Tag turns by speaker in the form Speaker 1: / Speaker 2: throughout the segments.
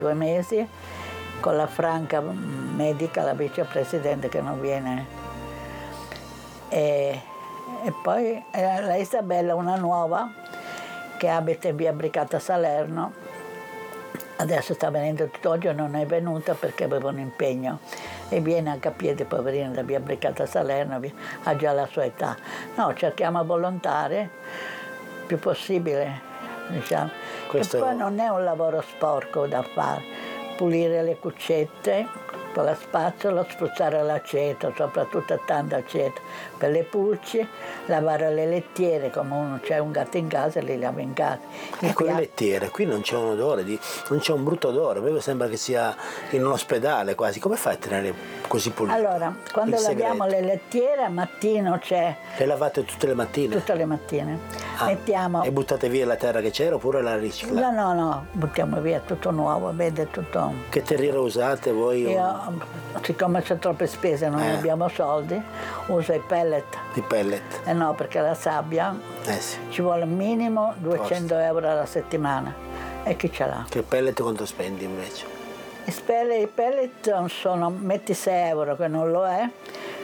Speaker 1: 2 mesi con la Franca medica, la vicepresidente che non viene. E poi la Isabella, una nuova, che abita in via Bricata Salerno, adesso sta venendo tutto oggi, non è venuta perché aveva un impegno e viene anche a piedi, poverina, da via Bricata Salerno, ha già la sua età. No, cerchiamo volontari, più possibile, diciamo.
Speaker 2: Questo...
Speaker 1: E poi non è un lavoro sporco da fare, pulire le cuccette con la spazzola, spruzzare l'aceto, soprattutto tanta aceto per le pulci, lavare le lettiere, come uno c'è un gatto in casa e li lava in casa.
Speaker 2: Ecco, le lettiere, qui non c'è un odore, non c'è un brutto odore, a me sembra che sia in un ospedale quasi. Come fai a tenere così pulite?
Speaker 1: Allora, quando laviamo le lettiere, al mattino c'è...
Speaker 2: Le lavate tutte le mattine?
Speaker 1: Tutte le mattine. Mettiamo...
Speaker 2: E buttate via la terra che c'era oppure la riciclate?
Speaker 1: No, buttiamo via tutto nuovo, vede, tutto...
Speaker 2: Che terriera usate voi?
Speaker 1: Io, siccome c'è troppe spese, non abbiamo soldi, uso i pellet.
Speaker 2: I pellet?
Speaker 1: No, perché la sabbia
Speaker 2: sì.
Speaker 1: Ci vuole minimo 200 euro alla settimana. E chi ce l'ha?
Speaker 2: Che pellet quanto spendi invece?
Speaker 1: I pellet sono, metti 6 euro che non lo è,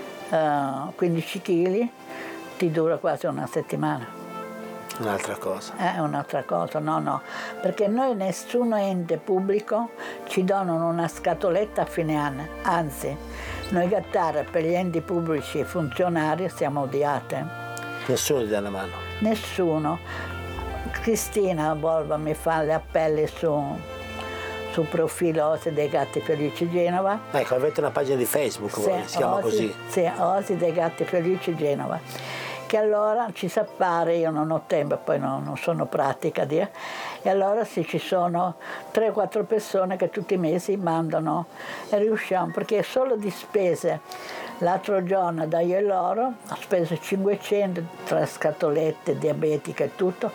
Speaker 1: 15 kg, ti dura quasi una settimana.
Speaker 2: Un'altra cosa.
Speaker 1: È un'altra cosa, no, perché noi nessun ente pubblico ci donano una scatoletta a fine anno, anzi, noi gattare per gli enti pubblici e funzionari siamo odiate.
Speaker 2: Nessuno ti dà una mano?
Speaker 1: Nessuno. Cristina Volva mi fa gli appelli sul profilo Osi dei Gatti Felici Genova.
Speaker 2: Ecco, avete una pagina di Facebook,
Speaker 1: sì,
Speaker 2: voi, si chiama così?
Speaker 1: Sì, Osi dei Gatti Felici Genova. Che allora ci sa fare, io non ho tempo, poi non sono pratica, e allora sì, ci sono 3-4 persone che tutti i mesi mandano e riusciamo, perché solo di spese, l'altro giorno da io e loro ho speso 500 tra scatolette, diabetiche e tutto,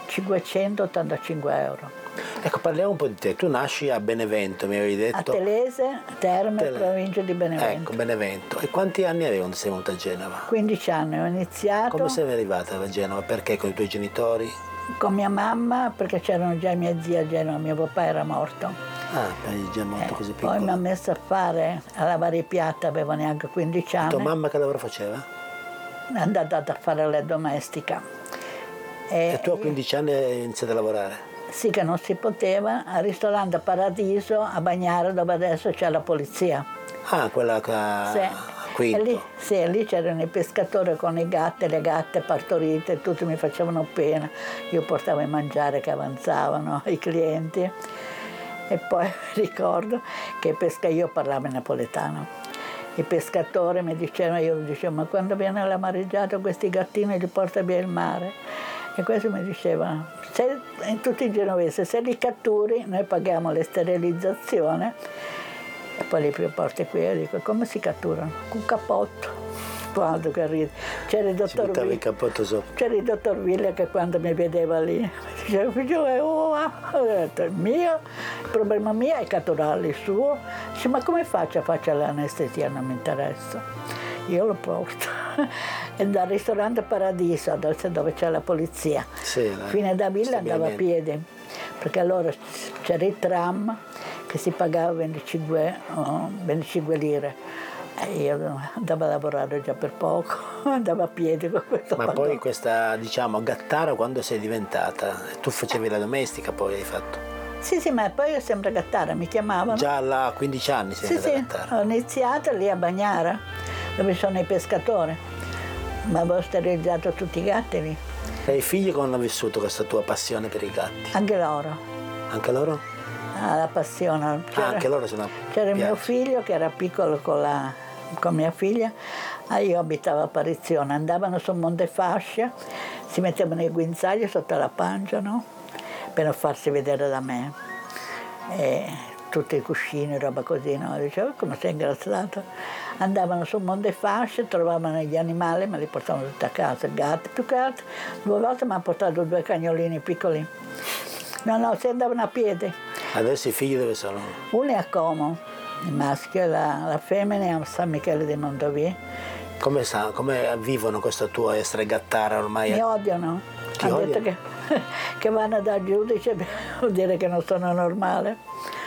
Speaker 1: 585 euro.
Speaker 2: Ecco, parliamo un po' di te. Tu nasci a Benevento, mi avevi detto.
Speaker 1: A Telese, Terme, provincia di Benevento.
Speaker 2: Ecco, Benevento. E quanti anni avevi quando sei venuta a Genova?
Speaker 1: 15 anni, ho iniziato.
Speaker 2: Come sei arrivata a Genova? Perché? Con i tuoi genitori?
Speaker 1: Con mia mamma, perché c'erano già i miei zii a Genova, mio papà era morto.
Speaker 2: È già molto così piccolo.
Speaker 1: Poi mi ha messo a lavare i piatti, avevo neanche 15 anni.
Speaker 2: E tua mamma che lavoro faceva?
Speaker 1: È andata a fare la domestica.
Speaker 2: E tu a 15 anni hai iniziato a lavorare?
Speaker 1: Sì, che non si poteva, al ristorante Paradiso a Bagnara, dove adesso c'è la polizia.
Speaker 2: Quella che
Speaker 1: Quinto. E lì c'erano i pescatori con i gatti, le gatte partorite, tutti mi facevano pena. Io portavo il mangiare che avanzavano i clienti. E poi ricordo che io parlavo in napoletano. I pescatori mi dicevano, io dicevo, ma quando viene la mareggiata questi gattini li porta via il mare? E questo mi diceva, in tutti i genovesi, se li catturi noi paghiamo la sterilizzazione e poi li porti qui e dico, come si catturano? Con un cappotto. Quando che ride. C'era il dottor Villa che quando mi vedeva lì mi diceva, ho detto, il problema mio è catturarli, il suo. Dice, ma come faccio l'anestesia? Non mi interessa. Io lo porto. E dal ristorante Paradiso, dove c'è la polizia, fino da Villa andavo a piedi, perché allora c'era il tram che si pagava 25 lire. E io andavo a lavorare già per poco, andavo a piedi con questo.
Speaker 2: Ma poi questa, gattara quando sei diventata? Tu facevi la domestica, poi hai fatto?
Speaker 1: Sì, ma poi io sempre gattara, mi chiamavano.
Speaker 2: Già a 15 anni sei gattara?
Speaker 1: Ho iniziato lì a Bagnara, dove sono i pescatori, ma avevo sterilizzato tutti i gatti lì.
Speaker 2: E i figli come hanno vissuto questa tua passione per i gatti?
Speaker 1: Anche loro.
Speaker 2: Anche loro?
Speaker 1: La passione.
Speaker 2: Anche loro sono.
Speaker 1: C'era il mio figlio che era piccolo con mia figlia, io abitavo a Parizione, andavano su Montefascia, si mettevano i guinzagli sotto la pancia, no? Per non farsi vedere da me. E tutti i cuscini, roba così, no? Dicevo, come sei ingrassato? Andavano su Montefascia, trovavano gli animali, me li portavano tutti a casa, gatti, più che altro. 2 volte mi hanno portato 2 cagnolini piccoli. No, si andavano a piedi.
Speaker 2: Adesso i figli dove sono?
Speaker 1: Uno è a Como, il maschio, e la femmina è a San Michele di Mondovì.
Speaker 2: Come vivono questa tua essere gattara ormai?
Speaker 1: Mi odiano. Hanno detto che vanno dal giudice, vuol dire che non sono normale.